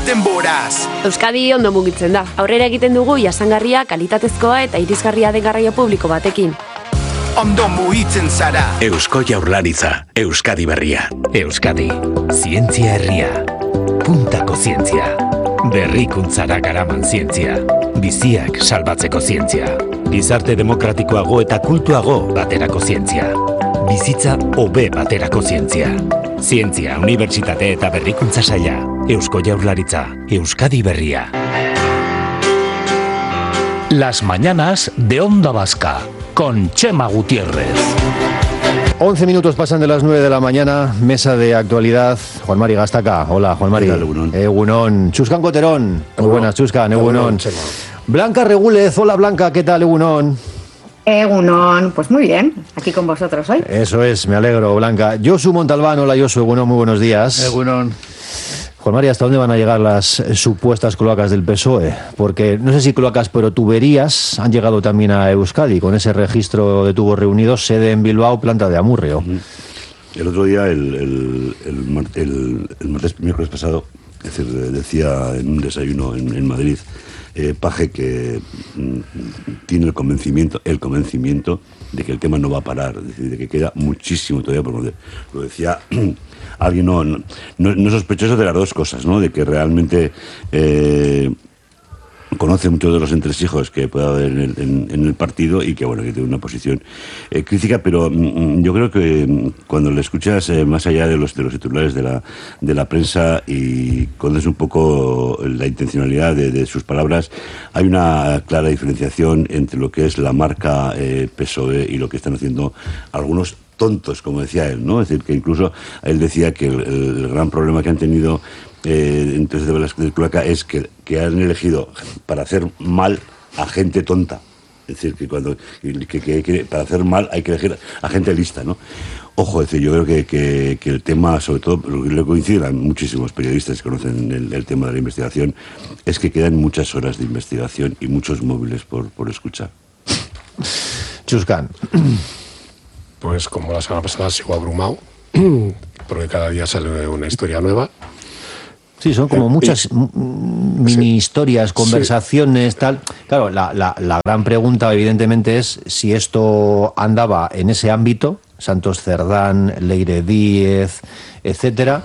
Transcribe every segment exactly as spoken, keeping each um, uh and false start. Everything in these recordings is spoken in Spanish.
denboraz. Euskadi ondo mugitzen da. Aurrera egiten dugu jasangarria, kalitatezkoa eta irisgarria den garraio publiko batekin. Ondo mugitzen zara. Eusko Jaurlaritza, Euskadi berria. Euskadi, zientzia herria. Puntako zientzia. Berrikuntzara garaman zientzia. Biziak salbatzeko zientzia. Gizarte demokratikoago eta kultuago baterako zientzia. Bizitza hobe baterako zientzia. Zientzia, unibertsitate eta berrikuntza saila. Eusko Jaurlaritza, Euskadi berria. Las mañanas de Onda Vasca, con Chema Gutiérrez. once minutos pasan de las nueve de la mañana, mesa de actualidad. Juan Mari Gastaca. Hola, Juan Mari. Egunon. Egunon. Chuscan Coterón. Muy buenas, Chuscan. Egunon. Blanca Regúlez. Hola, Blanca. ¿Qué tal, Egunon? Egunon, pues muy bien, aquí con vosotros hoy. Eso es, me alegro, Blanca. Josu Montalbán. Hola, Josu. Egunon, muy buenos días. Egunon. Juan María, ¿hasta dónde van a llegar las supuestas cloacas del P S O E? Porque no sé si cloacas, pero tuberías han llegado también a Euskadi, con ese registro de tubos reunidos, sede en Bilbao, planta de Amurrio. El otro día, el, el, el, el, el martes, miércoles pasado, es decir, decía en un desayuno en, en Madrid, eh, Paje, que mm, tiene el convencimiento, el convencimiento de que el tema no va a parar, es decir, de que queda muchísimo todavía por donde. Lo decía alguien no, no, no sospechoso de las dos cosas, ¿no? De que realmente eh, conoce muchos de los entresijos que puede haber en el, en, en el partido y que, bueno, que tiene una posición eh, crítica, pero mm, yo creo que cuando le escuchas eh, más allá de los de los titulares de la de la prensa y conoces un poco la intencionalidad de, de sus palabras, hay una clara diferenciación entre lo que es la marca eh, P S O E y lo que están haciendo algunos tontos, como decía él, ¿no? Es decir, que incluso él decía que el, el gran problema que han tenido eh, entonces de las de cloaca es que, que han elegido para hacer mal a gente tonta. Es decir, que cuando que, que, que para hacer mal hay que elegir a gente lista, ¿no? Ojo, es decir, yo creo que, que, que el tema, sobre todo, lo que le coinciden muchísimos periodistas que conocen el, el tema de la investigación, es que quedan muchas horas de investigación y muchos móviles por, por escuchar. Chuscan. Pues como la semana pasada sigo abrumado, porque cada día sale una historia nueva. Sí, son como muchas eh, mini sí. historias, conversaciones, sí. tal. Claro, la, la, la gran pregunta evidentemente es si esto andaba en ese ámbito, Santos Cerdán, Leire Díez, etcétera,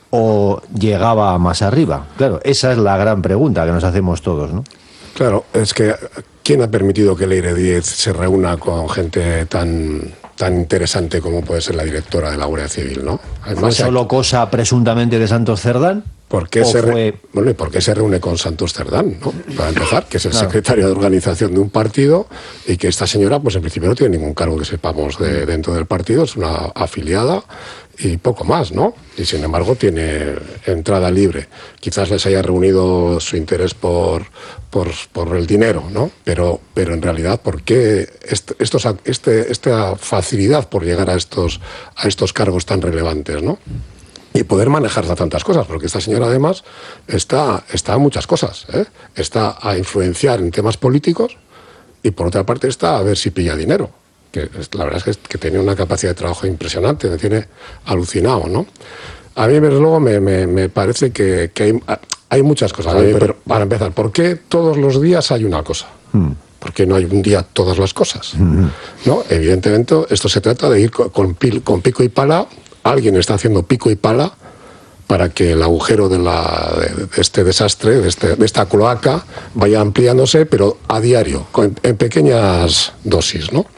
o llegaba más arriba. Claro, esa es la gran pregunta que nos hacemos todos, ¿no? Claro, es que ¿quién ha permitido que Leire Díez se reúna con gente tan... tan interesante como puede ser la directora de la Guardia Civil, ¿no? Además, ¿fue solo cosa presuntamente de Santos Cerdán? ¿Por qué, se, fue... re... bueno, ¿por qué se reúne con Santos Cerdán, ¿no? Para empezar, que es el claro. secretario de organización de un partido y que esta señora, pues en principio no tiene ningún cargo que sepamos de, dentro del partido, es una afiliada y poco más, ¿no? Y sin embargo tiene entrada libre. Quizás les haya reunido su interés por, por, por el dinero, ¿no? Pero, pero en realidad, ¿por qué est- estos, este, esta facilidad por llegar a estos, a estos cargos tan relevantes, ¿no? Y poder manejar tantas cosas, porque esta señora además está, está a muchas cosas, ¿eh? Está a influenciar en temas políticos y por otra parte está a ver si pilla dinero. Que la verdad es que, que tiene una capacidad de trabajo impresionante, me tiene alucinado, ¿no? A mí, desde luego, me, me, me parece que, que hay, hay muchas cosas. A mí, pero para empezar, ¿por qué todos los días hay una cosa? Hmm. ¿Por qué no hay un día todas las cosas? Hmm. ¿No? Evidentemente, esto se trata de ir con, con, pil, con pico y pala. Alguien está haciendo pico y pala para que el agujero de, la, de, de este desastre, de, este, de esta cloaca, vaya ampliándose, pero a diario, con, en pequeñas dosis, ¿no?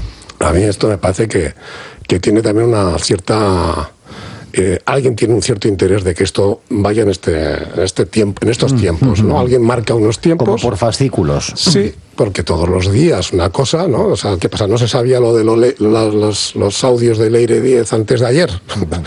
A mí esto me parece que, que tiene también una cierta... Eh, alguien tiene un cierto interés de que esto vaya en este, en este tiempo, en estos tiempos, ¿no? Alguien marca unos tiempos. Como por fascículos. Sí, porque todos los días una cosa, ¿no? O sea, ¿qué pasa? No se sabía lo de lo, lo, los, los audios de Leire Díez antes de ayer,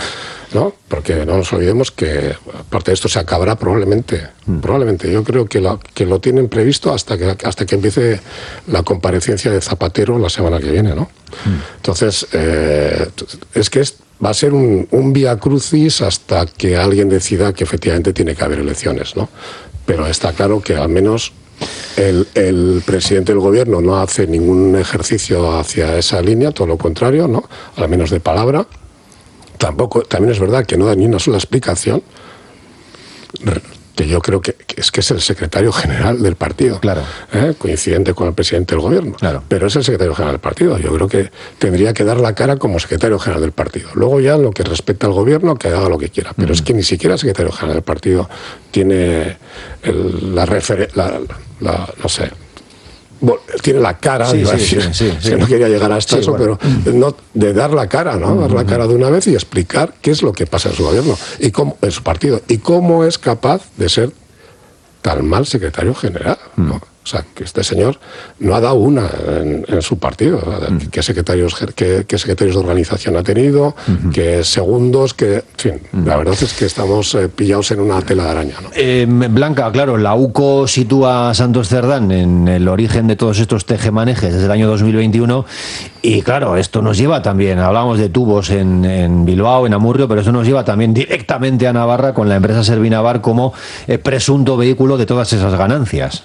¿no? Porque no nos olvidemos que aparte de esto se acabará probablemente, mm. probablemente. Yo creo que lo, que lo tienen previsto hasta que hasta que empiece la comparecencia de Zapatero la semana que viene, ¿no? Mm. Entonces, eh, es que es, va a ser un, un vía crucis hasta que alguien decida que efectivamente tiene que haber elecciones, ¿no? Pero está claro que al menos el, el presidente del gobierno no hace ningún ejercicio hacia esa línea, todo lo contrario, ¿no? Al menos de palabra. Tampoco, también es verdad que no da ni una sola explicación. que yo creo que, que es que es el secretario general del partido, claro, ¿eh? Coincidente con el presidente del gobierno, claro, pero es el secretario general del partido. Yo creo que tendría que dar la cara como secretario general del partido. Luego ya en lo que respecta al gobierno, que haga lo que quiera, pero uh-huh. es que ni siquiera el secretario general del partido tiene el, la referencia, la, la, no sé, bueno, tiene la cara, sí, iba sí, a decir, sí, sí, sí. que no quería llegar hasta sí, eso, bueno. pero no, de dar la cara, ¿no? Uh-huh. Dar la cara de una vez y explicar qué es lo que pasa en su gobierno y cómo, en su partido, y cómo es capaz de ser tan mal secretario general, ¿no? Uh-huh. O sea, que este señor no ha dado una en, en su partido. Uh-huh. ¿Qué secretarios, qué, qué secretarios de organización ha tenido? Uh-huh. ¿Qué segundos? Que, en fin, uh-huh. la verdad es que estamos eh, pillados en una tela de araña, ¿no? Eh, Blanca, claro, la U C O sitúa a Santos Cerdán en el origen de todos estos tejemanejes desde el año dos mil veintiuno y, claro, esto nos lleva también, hablamos de tubos en, en Bilbao, en Amurrio, pero eso nos lleva también directamente a Navarra con la empresa Servinavar como eh, presunto vehículo de todas esas ganancias.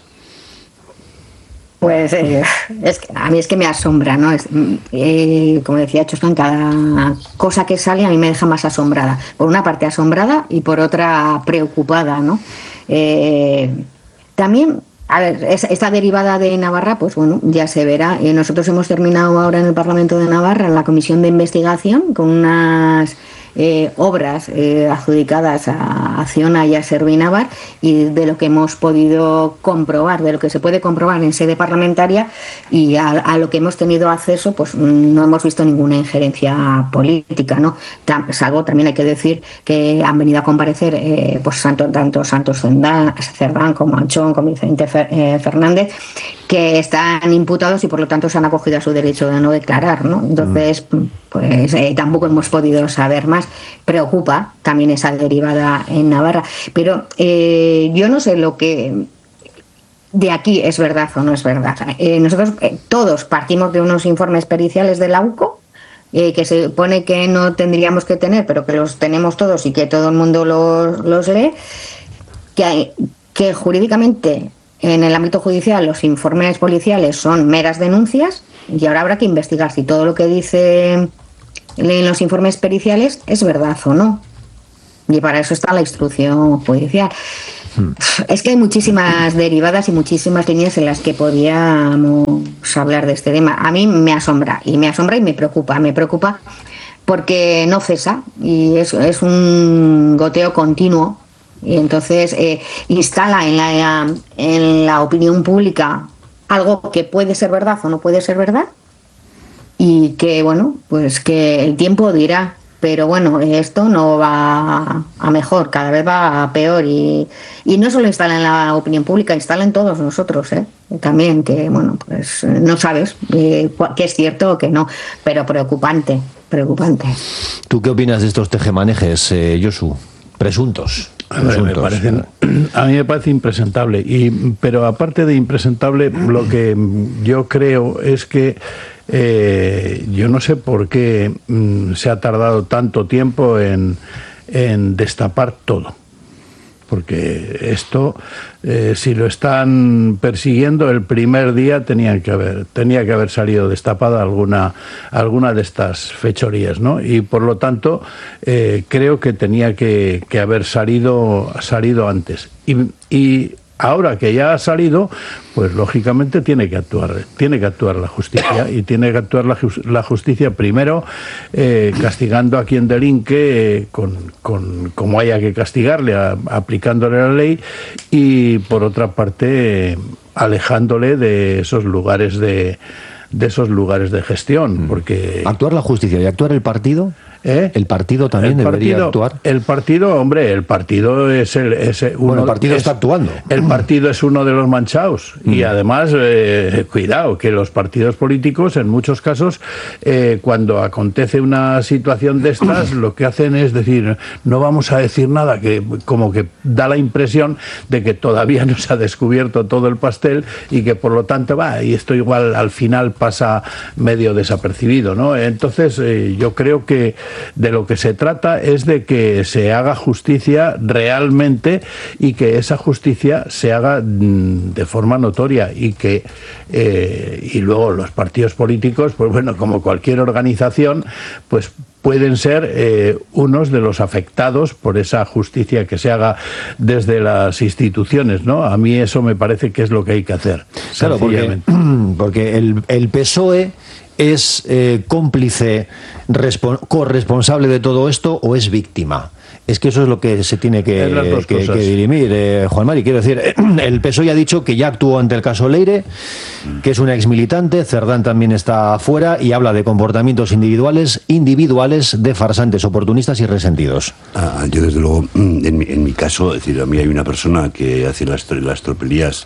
Pues eh, es que a mí es que me asombra, ¿no? Es, eh, como decía Choscan, cada cosa que sale a mí me deja más asombrada. Por una parte asombrada y por otra preocupada, ¿no? Eh, también, a ver, esta derivada de Navarra, pues bueno, ya se verá. Eh, nosotros hemos terminado ahora en el Parlamento de Navarra la comisión de investigación con unas Eh, obras eh, adjudicadas a Acciona y a Servinavar, y de lo que hemos podido comprobar, de lo que se puede comprobar en sede parlamentaria y a, a lo que hemos tenido acceso, pues no hemos visto ninguna injerencia política, ¿no? Salvo, también hay que decir que han venido a comparecer eh, pues tanto, tanto Santos Cerdán, Cerdán como Anchón, como Vicente Fer, eh, Fernández, que están imputados y por lo tanto se han acogido a su derecho de no declarar, ¿no? Entonces, pues eh, tampoco hemos podido saber más. Preocupa también esa derivada en Navarra, pero eh, yo no sé lo que de aquí es verdad o no es verdad. Eh, nosotros eh, todos partimos de unos informes periciales de la U C O, eh, que se supone que no tendríamos que tener, pero que los tenemos todos y que todo el mundo los, los lee, que, hay, que jurídicamente en el ámbito judicial los informes policiales son meras denuncias y ahora habrá que investigar si todo lo que dice en los informes periciales es verdad o no. Y para eso está la instrucción judicial. Hmm. Es que hay muchísimas derivadas y muchísimas líneas en las que podíamos hablar de este tema. A mí me asombra, y me asombra y me preocupa. Me preocupa porque no cesa y es, es un goteo continuo. Y entonces eh, instala en la, en la opinión pública algo que puede ser verdad o no puede ser verdad. Y que, bueno, pues que el tiempo dirá, pero bueno, esto no va a mejor, cada vez va a peor. Y, y no solo instala en la opinión pública, instala en todos nosotros, ¿eh? También, que, bueno, pues no sabes eh, qué es cierto o qué no, pero preocupante, preocupante. ¿Tú qué opinas de estos tejemanejes, eh, Josu? Presuntos. A, ver, me parecen, a mí me parece impresentable, y, pero aparte de impresentable, lo que yo creo es que eh, yo no sé por qué mm, se ha tardado tanto tiempo en, en destapar todo. Porque esto, eh, si lo están persiguiendo, el primer día tenía que haber, tenía que haber salido destapada alguna, alguna de estas fechorías, ¿no? Y por lo tanto, eh, creo que tenía que, que haber salido, salido antes. Y, y ahora que ya ha salido, pues lógicamente tiene que actuar, tiene que actuar la justicia, y tiene que actuar la, la justicia primero eh, castigando a quien delinque eh, con, con como haya que castigarle, a, aplicándole la ley, y por otra parte eh, alejándole de esos lugares de de esos lugares de gestión, porque actuar la justicia y actuar el partido. ¿Eh? El partido también el debería partido, actuar. El partido, hombre, el partido es el es uno, bueno, el partido es, está actuando. El partido es uno de los manchados mm. y además eh, cuidado, que los partidos políticos en muchos casos eh, cuando acontece una situación de estas lo que hacen es decir, no vamos a decir nada, que como que da la impresión de que todavía no se ha descubierto todo el pastel y que por lo tanto va, y esto igual al final pasa medio desapercibido, ¿no? Entonces eh, yo creo que de lo que se trata es de que se haga justicia realmente y que esa justicia se haga de forma notoria y que eh, y luego los partidos políticos, pues bueno, como cualquier organización, pues pueden ser eh, unos de los afectados por esa justicia que se haga desde las instituciones, ¿no? A mí eso me parece que es lo que hay que hacer. Claro, porque, porque el, el P S O E es eh, cómplice, corresponsable de todo esto o es víctima. Es que eso es lo que se tiene que, que, que dirimir, eh, Juan Mari. Quiero decir, el P S O E ya ha dicho que ya actuó ante el caso Leire, que es un exmilitante, Cerdán también está fuera y habla de comportamientos individuales, individuales de farsantes, oportunistas y resentidos. Ah, yo desde luego, en mi, en mi caso, es decir, a mí hay una persona que hace las, las tropelías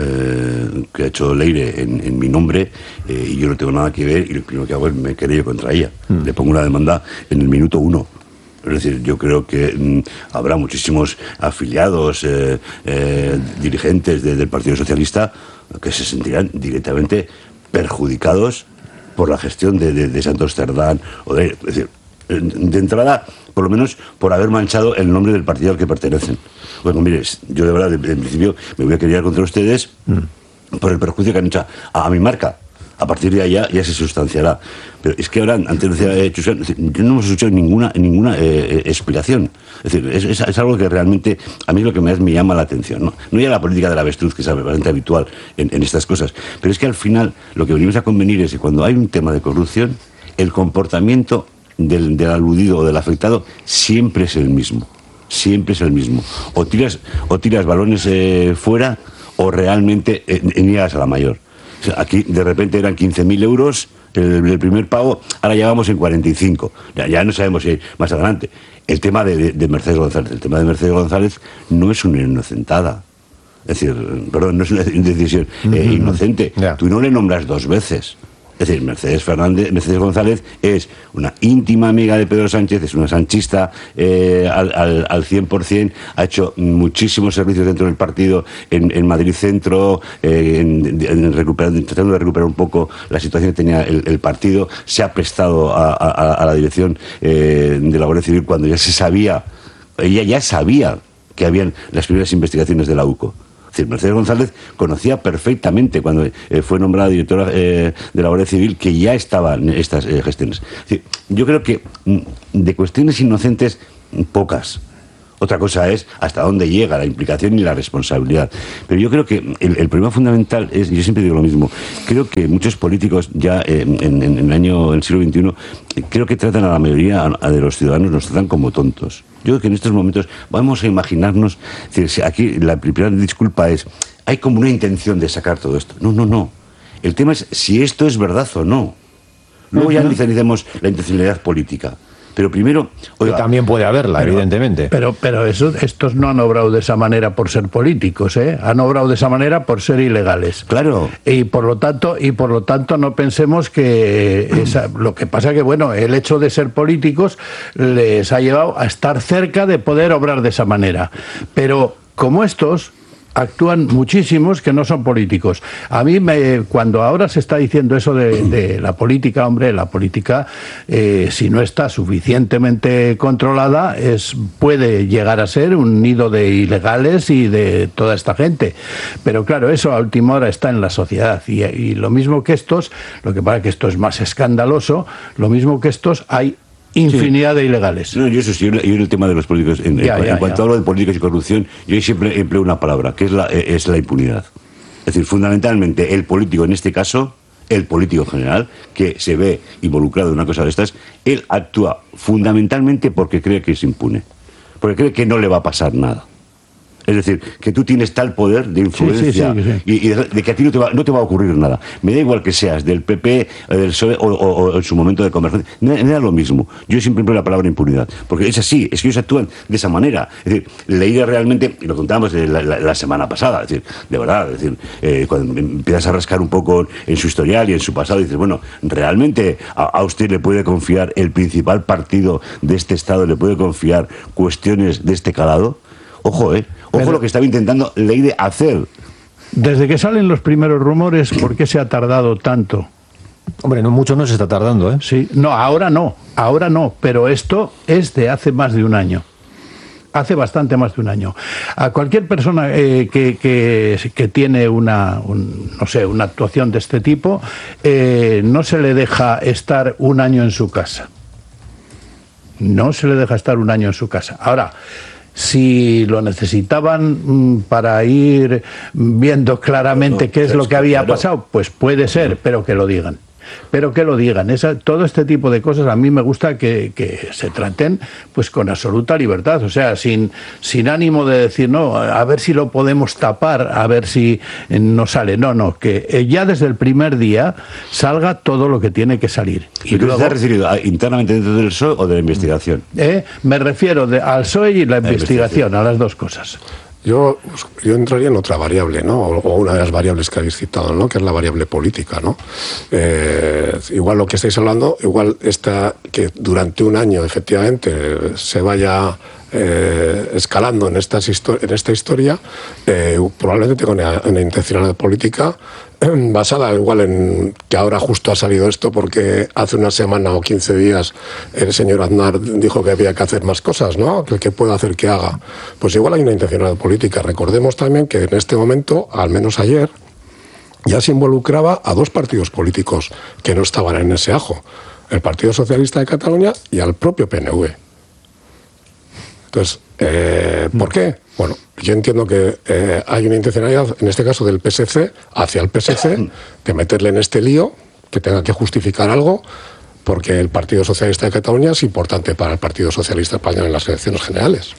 eh, que ha hecho Leire en, en mi nombre eh, y yo no tengo nada que ver y lo primero que hago es me querello contra ella. Mm. Le pongo una demanda en el minuto uno. Es decir, yo creo que mmm, habrá muchísimos afiliados, eh, eh, dirigentes de, del Partido Socialista que se sentirán directamente perjudicados por la gestión de, de, de Santos Cerdán. O de, es decir, de entrada, por lo menos por haber manchado el nombre del partido al que pertenecen. Bueno, mire, yo de verdad, en principio, me voy a querer contra ustedes mm. por el perjuicio que han hecho a, a mi marca. A partir de allá ya se sustanciará. Pero es que ahora, antes decía eh, Chusán, yo no hemos escuchado ninguna, ninguna eh, explicación. Es decir, es, es, es algo que realmente a mí es lo que más me llama la atención. No, no ya la política de la avestruz, que es bastante habitual en, en estas cosas, pero es que al final lo que venimos a convenir es que cuando hay un tema de corrupción, el comportamiento del, del aludido o del afectado siempre es el mismo. Siempre es el mismo. O tiras, o tiras balones eh, fuera o realmente eh, niegas a la mayor. Aquí de repente eran quince mil euros el, el primer pago, ahora ya vamos en cuarenta y cinco. Ya, ya no sabemos si hay más adelante. El tema de, de, de Mercedes González. El tema de Mercedes González no es una inocentada. Es decir, perdón, no es una decisión uh-huh. eh, inocente. Yeah. Tú no le nombras dos veces. Es decir, Mercedes Fernández, Mercedes González es una íntima amiga de Pedro Sánchez, es una sanchista eh, al, al, al cien por ciento, ha hecho muchísimos servicios dentro del partido en, en Madrid Centro, eh, en, en recuperar, tratando de recuperar un poco la situación que tenía el, el partido, se ha prestado a, a, a la dirección eh, de la Guardia Civil cuando ya se sabía, ella ya sabía que habían las primeras investigaciones de la U C O. Es decir, Mercedes González conocía perfectamente cuando eh, fue nombrada directora eh, de la Guardia Civil que ya estaban estas eh, gestiones. Es decir, yo creo que de cuestiones inocentes, pocas. Otra cosa es hasta dónde llega la implicación y la responsabilidad. Pero yo creo que el, el problema fundamental es, yo siempre digo lo mismo, creo que muchos políticos ya eh, en, en, en el año, en el siglo veintiuno, creo que tratan a la mayoría a, de los ciudadanos, nos tratan como tontos. Yo creo que en estos momentos vamos a imaginarnos, es decir, aquí la primera disculpa es, hay como una intención de sacar todo esto. No, no, no. El tema es si esto es verdad o no. Luego ya analicemos la intencionalidad política. Pero primero... Oiga, que también puede haberla, pero, evidentemente. Pero pero eso, estos no han obrado de esa manera por ser políticos, ¿eh? Han obrado de esa manera por ser ilegales. Claro. Y por lo tanto, y por lo tanto no pensemos que... Esa, lo que pasa que, bueno, el hecho de ser políticos les ha llevado a estar cerca de poder obrar de esa manera. Pero como estos... actúan muchísimos que no son políticos. A mí, me, cuando ahora se está diciendo eso de, de la política, hombre, la política, eh, si no está suficientemente controlada, es puede llegar a ser un nido de ilegales y de toda esta gente. Pero claro, eso a última hora está en la sociedad. Y, y lo mismo que estos, lo que pasa es que esto es más escandaloso, lo mismo que estos hay infinidad sí. de ilegales. No, yo eso sí, yo, yo el tema de los políticos, en, ya, en, ya, en cuanto ya. hablo de políticos y corrupción, yo siempre empleo una palabra, que es la, es la impunidad. Es decir, fundamentalmente el político, en este caso, el político en general, que se ve involucrado en una cosa de estas, él actúa fundamentalmente porque cree que es impune, porque cree que no le va a pasar nada. Es decir, que tú tienes tal poder de influencia sí, sí, sí, sí. Y, y de, de que a ti no te, va, no te va a ocurrir nada. Me da igual que seas del P P, del P S O E o, o, o en su momento de convergencia. Me, me da lo mismo. Yo siempre empleo la palabra impunidad. Porque es así, es que ellos actúan de esa manera. Es decir, leí realmente, y lo contábamos la, la, la semana pasada, es decir, de verdad, es decir, eh, cuando empiezas a rascar un poco en su historial y en su pasado, dices, bueno, ¿realmente a, a usted le puede confiar el principal partido de este Estado, le puede confiar cuestiones de este calado? Ojo, eh. Ojo Pero, lo que estaba intentando Leire hacer. Desde que salen los primeros rumores, ¿por qué se ha tardado tanto? Hombre, no mucho no se está tardando, ¿eh? Sí, no, ahora no, ahora no, pero esto es de hace más de un año. Hace bastante más de un año. A cualquier persona eh, que, que, que tiene una, un, no sé, una actuación de este tipo, eh, no se le deja estar un año en su casa. No se le deja estar un año en su casa. Ahora, si lo necesitaban mm, para ir viendo claramente no, qué es lo que había claro. pasado, pues puede ser, pero que lo digan. Pero que lo digan. Esa, todo este tipo de cosas a mí me gusta que, que se traten pues con absoluta libertad, o sea, sin, sin ánimo de decir, no, a ver si lo podemos tapar, a ver si no sale. No, no, que ya desde el primer día salga todo lo que tiene que salir. ¿Y luego, ¿te has referido a, internamente dentro del P S O E o de la investigación? Eh, me refiero de, al P S O E y la, la investigación, investigación, a las dos cosas. Yo, yo entraría en otra variable, ¿no? O una de las variables que habéis citado, ¿no? Que es la variable política, ¿no? Eh, igual lo que estáis hablando, igual está que durante un año, efectivamente, se vaya eh, escalando en, estas en esta historia, eh, probablemente con una, una intencionalidad política basada igual en que ahora justo ha salido esto porque hace una semana o quince días el señor Aznar dijo que había que hacer más cosas, ¿no? Que el que pueda hacer que haga. Pues igual hay una intencionalidad política. Recordemos también que en este momento, al menos ayer, ya se involucraba a dos partidos políticos que no estaban en ese ajo. El Partido Socialista de Cataluña y al propio P N V. Entonces, eh, ¿por qué? Bueno, yo entiendo que eh, hay una intencionalidad, en este caso del P S C, hacia el P S C, de meterle en este lío, que tenga que justificar algo, porque el Partido Socialista de Cataluña es importante para el Partido Socialista Español en las elecciones generales.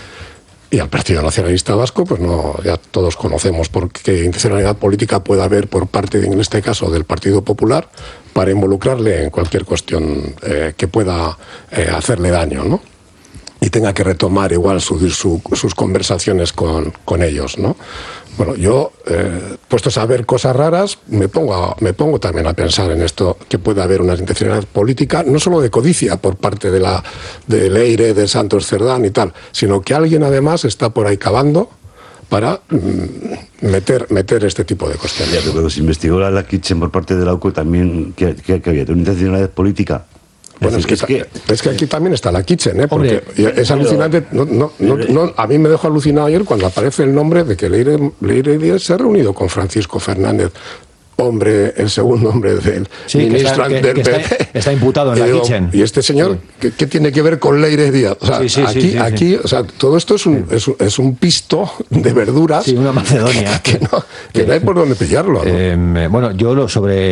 Y al Partido Nacionalista Vasco, pues no, ya todos conocemos por qué intencionalidad política puede haber por parte, en este caso, del Partido Popular, para involucrarle en cualquier cuestión eh, que pueda eh, hacerle daño, ¿no? Y tenga que retomar igual su, su, sus conversaciones con, con ellos, ¿no? Bueno, yo, eh, puestos a ver cosas raras, me pongo, a, me pongo también a pensar en esto, que puede haber una intencionalidad política, no solo de codicia por parte de la de Leire, de Santos Cerdán y tal, sino que alguien además está por ahí cavando para mm, meter meter este tipo de cuestiones. Ya, pero cuando se investigó la, la Kitchen por parte de la U C O también, ¿qué, qué, qué había? ¿Una intencionalidad política? Bueno, es, es, que, es, que, es que aquí también está la Kitchen, ¿eh? Porque hombre, es alucinante. No, no, no, no, a mí me dejó alucinado ayer cuando aparece el nombre de que Leire, Leire Díaz se ha reunido con Francisco Fernández, hombre, el segundo hombre del sí, ministro que está, del que, P P. Que está, está imputado en y la digo, Kitchen. ¿Y este señor sí. ¿qué, qué tiene que ver con Leire Díaz? O sea, sí, sí, aquí, sí, sí, aquí sí. O sea, todo esto es un, es, es un pisto de verduras. Sí, una Macedonia. Que, que, no, que sí. no hay por dónde pillarlo, ¿no? Eh, bueno, yo lo sobre